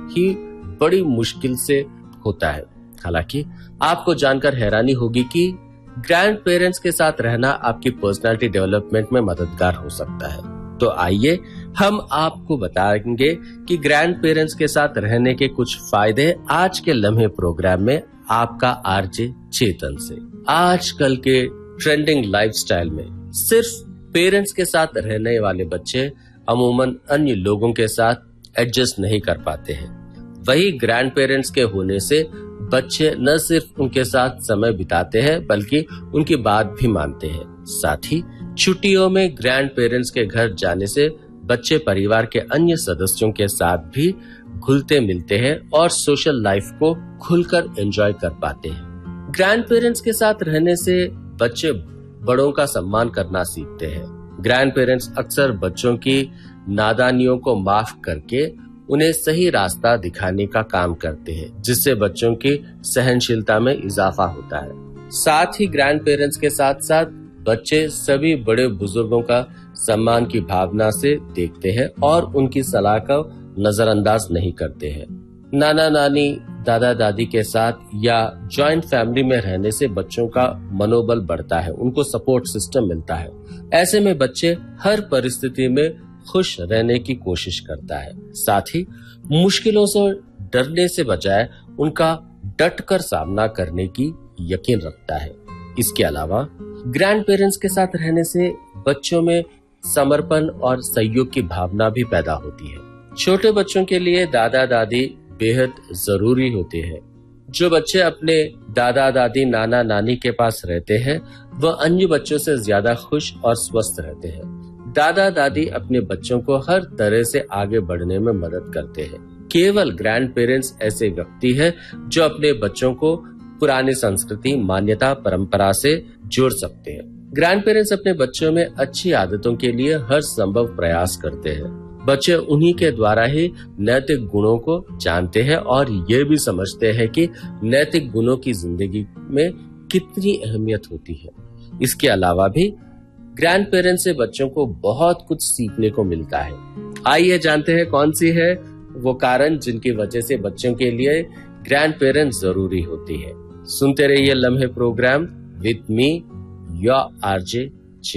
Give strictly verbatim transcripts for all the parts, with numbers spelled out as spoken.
ही बड़ी मुश्किल से होता है। हालांकि आपको जानकर हैरानी होगी कि ग्रैंड पेरेंट्स के साथ रहना आपकी पर्सनालिटी डेवलपमेंट में मददगार हो सकता है। तो आइए हम आपको बताएंगे कि ग्रैंड पेरेंट्स के साथ रहने के कुछ फायदे आज के लम्हे प्रोग्राम में आपका आरजे चेतन से। आजकल के ट्रेंडिंग लाइफस्टाइल में सिर्फ पेरेंट्स के साथ रहने वाले बच्चे अमूमन अन्य लोगों के साथ एडजस्ट नहीं कर पाते हैं। वही ग्रैंड पेरेंट्स के होने से बच्चे न सिर्फ उनके साथ समय बिताते हैं बल्कि उनकी बात भी मानते हैं। साथ ही छुट्टियों में ग्रैंड पेरेंट्स के घर जाने से बच्चे परिवार के अन्य सदस्यों के साथ भी घुलते मिलते हैं और सोशल लाइफ को खुलकर एंजॉय कर पाते हैं। ग्रैंड पेरेंट्स के साथ रहने से बच्चे बड़ों का सम्मान करना सीखते हैं। ग्रैंड पेरेंट्स अक्सर बच्चों की नादानियों को माफ करके उन्हें सही रास्ता दिखाने का काम करते हैं, जिससे बच्चों की सहनशीलता में इजाफा होता है। साथ ही ग्रैंड पेरेंट्स के साथ साथ बच्चे सभी बड़े बुजुर्गों का सम्मान की भावना से देखते हैं और उनकी सलाह का नजरअंदाज नहीं करते हैं। नाना नानी, दादा दादी के साथ या जॉइंट फैमिली में रहने से बच्चों का मनोबल बढ़ता है, उनको सपोर्ट सिस्टम मिलता है। ऐसे में बच्चे हर परिस्थिति में खुश रहने की कोशिश करता है। साथ ही मुश्किलों से डरने से बजाय उनका डटकर सामना करने की यकीन रखता है। इसके अलावा ग्रैंड पेरेंट्स के साथ रहने से बच्चों में समर्पण और सहयोग की भावना भी पैदा होती है। छोटे बच्चों के लिए दादा दादी बेहद जरूरी होते हैं। जो बच्चे अपने दादा दादी, नाना नानी के पास रहते हैं वह अन्य बच्चों से ज्यादा खुश और स्वस्थ रहते हैं। दादा दादी अपने बच्चों को हर तरह से आगे बढ़ने में मदद करते हैं। केवल ग्रैंड पेरेंट्स ऐसे व्यक्ति हैं जो अपने बच्चों को पुरानी संस्कृति, मान्यता, परंपरा से जोड़ सकते हैं। ग्रैंड पेरेंट्स अपने बच्चों में अच्छी आदतों के लिए हर संभव प्रयास करते हैं। बच्चे उन्हीं के द्वारा ही नैतिक गुणों को जानते हैं और ये भी समझते हैं कि नैतिक गुणों की जिंदगी में कितनी अहमियत होती है। इसके अलावा भी ग्रैंड पेरेंट्स से बच्चों को बहुत कुछ सीखने को मिलता है। आइए जानते हैं कौन सी है वो कारण जिनकी वजह से बच्चों के लिए ग्रैंड पेरेंट्स जरूरी होती है। सुनते रहिए लम्हे programme with me your RJ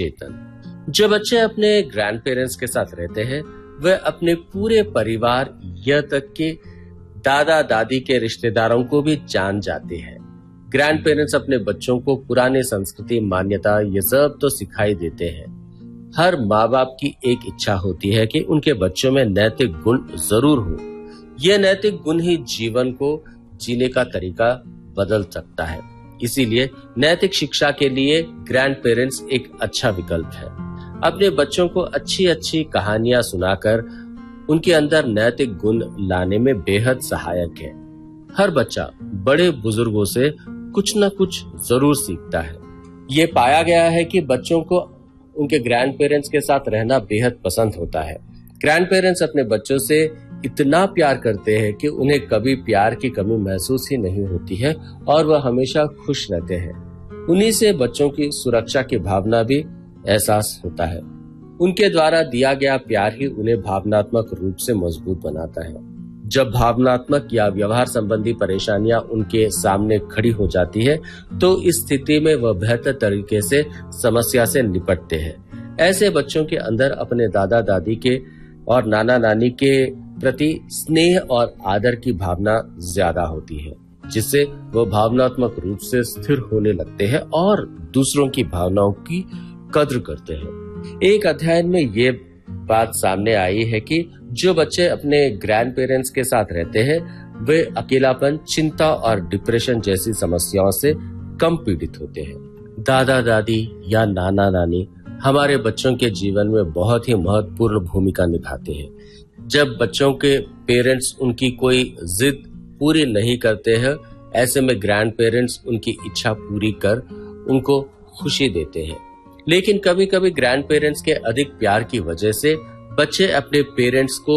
चेतन। जब बच्चे अपने ग्रैंड पेरेंट्स के साथ रहते हैं वह अपने पूरे परिवार यह तक कि दादा दादी के रिश्तेदारों को भी जान जाते हैं। ग्रैंड पेरेंट्स अपने बच्चों को पुराने संस्कृति, मान्यता ये सब तो सिखाई देते हैं। हर माँ बाप की एक इच्छा होती है कि उनके बच्चों में नैतिक गुण जरूर हो। यह नैतिक गुण ही जीवन को जीने का तरीका बदल सकता है। इसीलिए नैतिक शिक्षा के लिए ग्रैंड पेरेंट्स एक अच्छा विकल्प है। अपने बच्चों को अच्छी अच्छी कहानियां सुनाकर उनके अंदर नैतिक गुण लाने में बेहद सहायक है। हर बच्चा बड़े बुजुर्गों से कुछ न कुछ जरूर सीखता है। ये पाया गया है कि बच्चों को उनके ग्रैंड पेरेंट्स के साथ रहना बेहद पसंद होता है। ग्रैंड पेरेंट्स अपने बच्चों से इतना प्यार करते हैं कि उन्हें कभी प्यार की कमी महसूस ही नहीं होती है और वह हमेशा खुश रहते हैं। उन्हीं से बच्चों की सुरक्षा की भावना भी एहसास होता है। उनके द्वारा दिया गया प्यार ही उन्हें भावनात्मक रूप से मजबूत बनाता है। जब भावनात्मक या व्यवहार संबंधी परेशानियां उनके सामने खड़ी हो जाती है तो इस स्थिति में वह बेहतर तरीके से समस्या से निपटते हैं। ऐसे बच्चों के अंदर अपने दादा दादी के और नाना नानी के प्रति स्नेह और आदर की भावना ज्यादा होती है, जिससे वह भावनात्मक रूप से स्थिर होने लगते हैं और दूसरों की भावनाओं की कद्र करते हैं। एक अध्ययन में ये बात सामने आई है कि जो बच्चे अपने ग्रैंड पेरेंट्स के साथ रहते हैं वे अकेलापन, चिंता और डिप्रेशन जैसी समस्याओं से कम पीड़ित होते हैं। दादा दादी या नाना नानी हमारे बच्चों के जीवन में बहुत ही महत्वपूर्ण भूमिका निभाते हैं। जब बच्चों के पेरेंट्स उनकी कोई जिद पूरी नहीं करते हैं, ऐसे में ग्रैंड पेरेंट्स उनकी इच्छा पूरी कर उनको खुशी देते हैं। लेकिन कभी कभी ग्रैंड पेरेंट्स के अधिक प्यार की वजह से बच्चे अपने पेरेंट्स को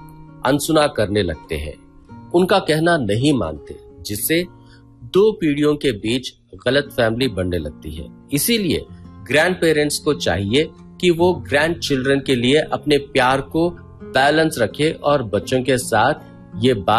अनसुना करने लगते हैं, उनका कहना नहीं मानते, जिससे दो पीढ़ियों के बीच गलत फैमिली बनने लगती है। इसीलिए ग्रैंड पेरेंट्स को चाहिए कि वो ग्रैंड चिल्ड्रन के लिए अपने प्यार को बैलेंस रखे और बच्चों के साथ ये बात